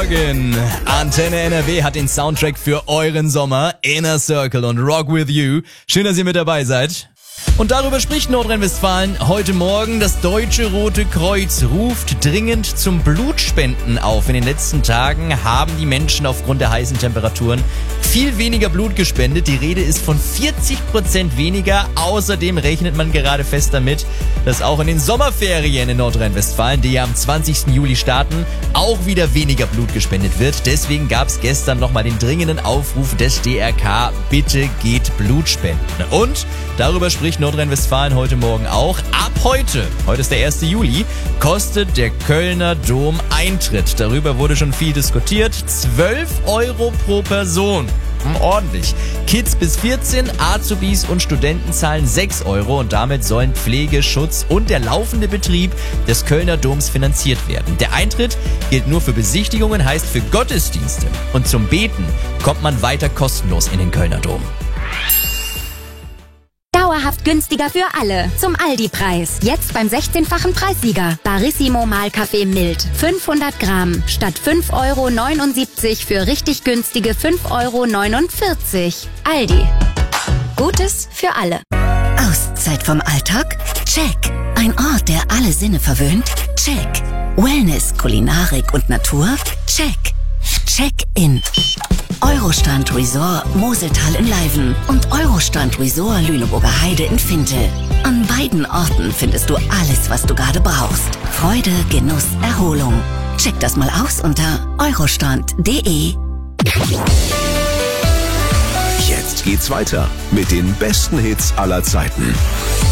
Morgen. Antenne NRW hat den Soundtrack für euren Sommer, Inner Circle und Rock With You. Schön, dass ihr mit dabei seid. Und darüber spricht Nordrhein-Westfalen heute Morgen. Das Deutsche Rote Kreuz ruft dringend zum Blutspenden auf. In den letzten Tagen haben die Menschen aufgrund der heißen Temperaturen viel weniger Blut gespendet. Die Rede ist von 40% weniger. Außerdem rechnet man gerade fest damit, dass auch in den Sommerferien in Nordrhein-Westfalen, die ja am 20. Juli starten, auch wieder weniger Blut gespendet wird. Deswegen gab es gestern nochmal den dringenden Aufruf des DRK, bitte geht Blut spenden. Und darüber spricht Nordrhein-Westfalen heute Morgen auch. Ab heute ist der 1. Juli, kostet der Kölner Dom Eintritt. Darüber wurde schon viel diskutiert. 12 Euro pro Person. Ordentlich. Kids bis 14, Azubis und Studenten zahlen 6 Euro und damit sollen Pflege, Schutz und der laufende Betrieb des Kölner Doms finanziert werden. Der Eintritt gilt nur für Besichtigungen, heißt für Gottesdienste. Und zum Beten kommt man weiter kostenlos in den Kölner Dom. Dauerhaft günstiger für alle. Zum Aldi-Preis. Jetzt beim 16-fachen Preissieger. Barissimo Mahlkaffee mild. 500 Gramm. Statt 5,79 Euro für richtig günstige 5,49 Euro. Aldi. Gutes für alle. Auszeit vom Alltag? Check. Ein Ort, der alle Sinne verwöhnt? Check. Wellness, Kulinarik und Natur? Check. Check-in. Eurostrand Resort Moseltal in Leiven und Eurostrand Resort Lüneburger Heide in Fintel. An beiden Orten findest du alles, was du gerade brauchst. Freude, Genuss, Erholung. Check das mal aus unter eurostrand.de. Jetzt geht's weiter mit den besten Hits aller Zeiten.